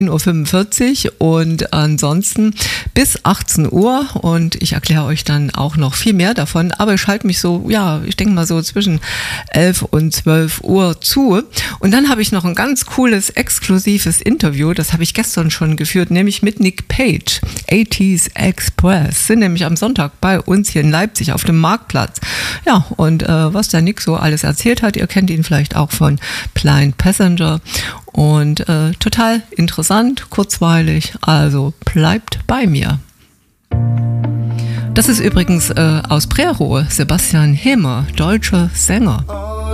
10:45 Uhr und ansonsten bis 18 Uhr und ich erkläre euch dann auch noch viel mehr davon, aber ich halte mich so, ja, ich denke mal so zwischen 11 und 12 Uhr zu und dann habe ich noch ein ganz cooles, exklusives Interview, das habe ich gestern schon geführt, nämlich mit Nick Page, 80s Express, sind nämlich am Sonntag bei uns hier in Leipzig auf dem Marktplatz. Ja, und was der Nick so alles erzählt hat, ihr kennt ihn vielleicht auch von Blind Passenger. Und total interessant, kurzweilig, also bleibt bei mir. Das ist übrigens aus Prerow, Sebastian Hemer, deutscher Sänger.